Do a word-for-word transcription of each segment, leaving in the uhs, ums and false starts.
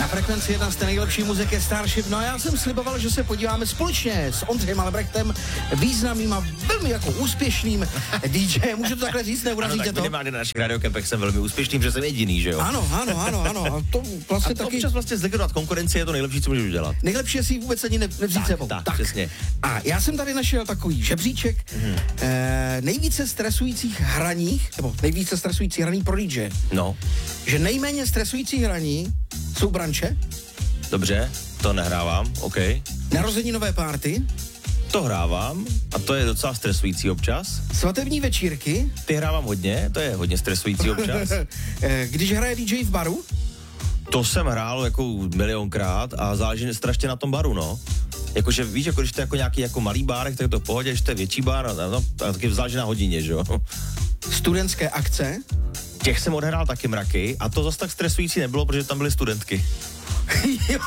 Na Frekvenci jedna z té nejlepší muziky Starship. No a já jsem sliboval, že se podíváme společně s Ondřejem Albrechtem, významným a velmi jako úspěšným D J. Můžu to takhle říct, neurazíte ano, tak to? minimálně na našich radiokempech jsem velmi úspěšný, že jsem jediný, že jo? Ano, ano, ano, ano. A to vlastně a to taky... občas vlastně zlikvidovat konkurenci je to nejlepší, co můžeš udělat. Nejlepší je si ji vůbec ani ne, nevzít Tak, sebou. tak, tak, přesně. A já jsem tady našel takový žebříček mm. eh, nejvíce stresujících hraních, nebo nejvíce stresujících hraní pro D J. No. Že nejméně stresující hraní jsou branče. Dobře, to nehrávám, OK. Narozeninové párty. To hrávám a to je docela stresující občas. Svatební večírky. Ty hrávám hodně, to je hodně stresující občas. Když hraje D J v baru? To jsem hrál jako milionkrát a záleží strašně na tom baru, no. Jakože víš, jako když to je jako nějaký jako malý bárek, tak je to v pohodě, když to je větší bar, no, a taky záleží na hodině, že jo. Studentské akce. Těch jsem odhrál taky mraky a to zase tak stresující nebylo, protože tam byly studentky. Jo,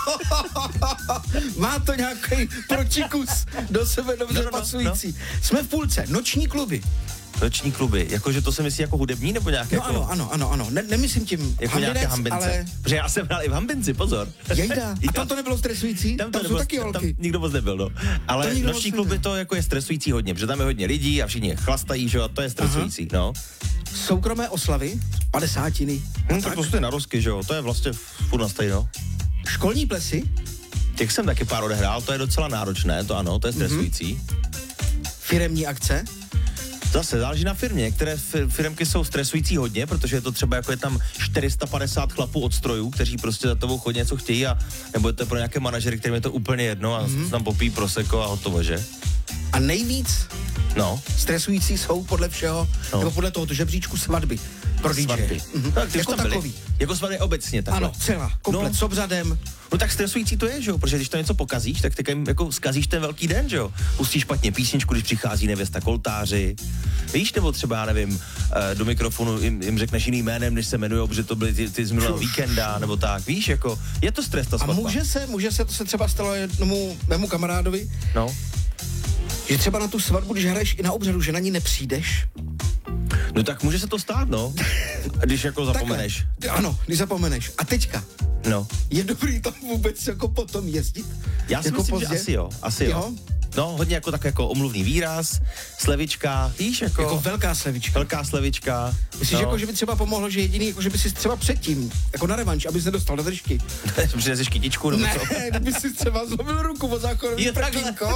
má to nějaký protikus do sebe dobře no, no, pasující. No. Jsme v půlce, noční kluby. Noční kluby, jakože to se myslí jako hudební nebo nějaké no, jako... ano, ano, ano, ano, ne, nemyslím tím jako hambinec, nějaké hambince. ale... Protože já jsem hrál i v hambinci, pozor. Jejda, a tam to nebylo stresující? Tam, to tam nebylo, jsou taky holky. Tam nikdo moc nebyl, no. Ale noční kluby to jako je stresující hodně, protože tam je hodně lidí a všichni chlastají, že jo, a to je stresující, aha. No. Soukromé oslavy, padesátiny. Hm, tak to jsou ty narozky, že jo, to je vlastně furt nastají, no. Školní plesy? Těch jsem taky pár odehrál, to je docela náročné, to ano, to je stresující. Mm-hmm. Firemní akce? Zase záleží na firmě, některé firmky jsou stresující hodně, protože je to třeba jako je tam čtyři sta padesát chlapů od strojů, kteří prostě za tebou chodí něco chtějí a nebo je to pro nějaké manažery, kterým je to úplně jedno a mm-hmm. tam popíjí prosecco a hotovo, že? A nejvíc no. stresující jsou podle všeho, no. nebo podle tohoto žebříčku svatby pro D J. Svatby. Mm-hmm. Tak, jako takový. Jako svatby obecně takhle. Ano, celá, komplet, no. S obřadem. No tak stresující to je, že jo, protože když to něco pokazíš, tak ty jako zkazíš ten velký den, že jo. Pustíš špatně písničku, když přichází nevěsta k oltáři. Víš, nebo třeba, já nevím, do mikrofonu jim, jim řekneš jiným jménem, než se jmenujou, protože to byly ty, ty z minulého víkenda, nebo tak, víš, jako, je to stres ta svatba. A může se, může se, to se třeba stalo jednomu mému kamarádovi, no. že třeba na tu svatbu, když hraješ i na obřadu, že na ní nepřijdeš. No tak může se to stát, no. Když jako zapomeneš. Takhle. Ano, když zapomeneš. A teďka. No. Je dobrý tam vůbec jako potom jezdit? Já si jako myslím, pozdě? že asi jo, asi jo. jo. No, hodně jako tak jako omluvný výraz, slevička, víš, jako... Jako velká slevička. Velká slevička. Myslíš, no. jako, že by třeba pomohlo, že jediný, jako, že by si třeba předtím, jako na revanš, aby se dostal do držky. Přineseš kytičku, nebo ne, co? Ne, kdyby si třeba zlobil ruku od záchorový prkínko.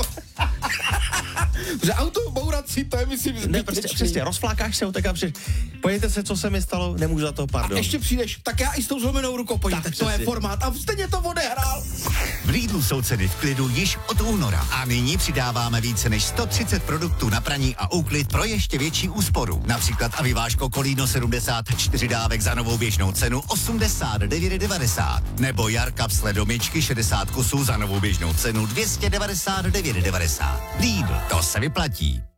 Že auto bourat si, to je myslím zbytečný. Ne, prostě přesně, rozflákáš se, tak a přijď, pojďte se, co se mi stalo, nemůžu za to, pardon. A ještě přijdeš, tak já i s tou zlomenou rukou, pojďte, tak, to přesně. je formát a stejně to odehrál. V Lidlu jsou ceny v klidu již od února a nyní přidáváme více než sto třicet produktů na praní a úklid pro ještě větší úsporu. Například avivážko Kolíno sedmdesát čtyři dávek za novou běžnou cenu osmdesát devět devadesát nebo Jar kapsle do myčky šedesát kusů za novou běžnou cenu dvě stě devadesát devět devadesát. Lidl, to se vyplatí.